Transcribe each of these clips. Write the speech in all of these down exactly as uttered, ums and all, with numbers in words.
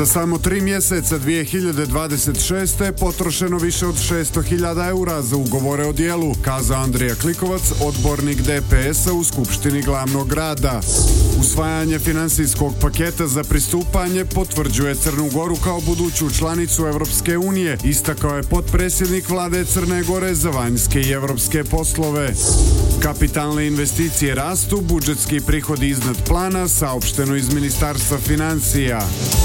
Za samo tri mjeseca dvije hiljade dvadeset šeste potrošeno više od šesto hiljada eura za ugovore o djelu, kazao Andrija Klikovac, odbornik D P S-a u Skupštini glavnog grada. Usvajanje financijskog paketa za pristupanje potvrđuje Crnu Goru kao buduću članicu Europske unije, istakao je potpredsjednik vlade Crne Gore za vanjske i europske poslove. Kapitalne investicije rastu, budžetski prihodi iznad plana, saopšteno iz Ministarstva financija.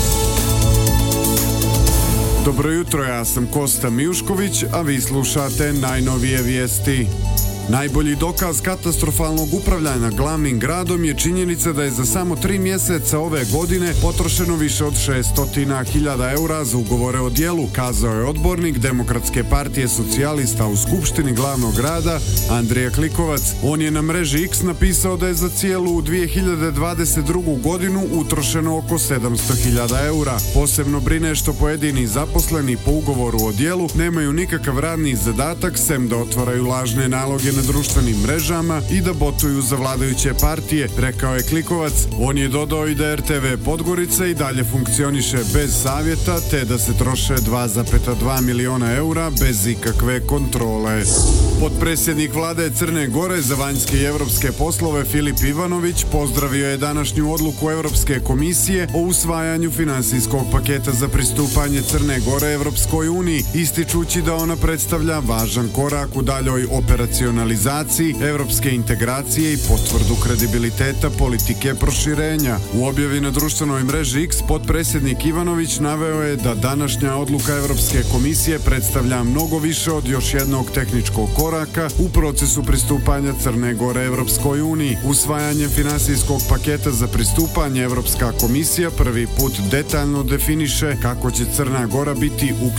Dobro jutro, ja sam Kosta Mijušković, a vi slušate najnovije vijesti. Najbolji dokaz katastrofalnog upravljanja glavnim gradom je činjenica da je za samo tri mjeseca ove godine potrošeno više od šesto hiljada eura za ugovore o djelu, kazao je odbornik Demokratske partije socijalista u Skupštini glavnog grada Andrija Klikovac. On je na mreži X napisao da je za cijelu dvije hiljade dvadeset drugu godinu utrošeno oko sedamsto hiljada eura. Posebno brine što pojedini zaposleni po ugovoru o djelu nemaju nikakav radni zadatak sem da otvaraju lažne naloge na društvenim mrežama i da botuju za vladajuće partije, rekao je Klikovac. On je dodao i da R T V Podgorica i dalje funkcioniše bez savjeta, te da se troše dva zarez dva miliona eura bez ikakve kontrole. Potpredsjednik vlade Crne Gore za vanjske i europske poslove Filip Ivanović pozdravio je današnju odluku Europske komisije o usvajanju financijskog paketa za pristupanje Crne Gore Europskoj uniji, ističući da ona predstavlja važan korak u daljoj operacionalizaciji europske integracije i potvrdu kredibiliteta politike proširenja. U objavi na društvenoj mreži X potpredsjednik Ivanović naveo je da današnja odluka Europske komisije predstavlja mnogo više od još jednog tehničkog koraka u procesu pristupanja Crne Gore Europskoj uniji. Usvajanjem financijskog paketa za pristupanje Europska komisija prvi put detaljno definiše kako će Crna Gora biti uključena